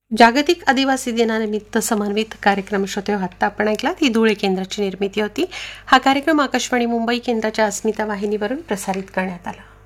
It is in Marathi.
जागतिक आदिवासी दिनानिमित्त समन्वित कार्यक्रम श्रोते आत्ता आपण ऐकलात. ही धुळे केंद्राची निर्मिती होती. हा कार्यक्रम आकाशवाणी मुंबई केंद्राच्या अस्मिता वाहिनीवरून प्रसारित करण्यात आला.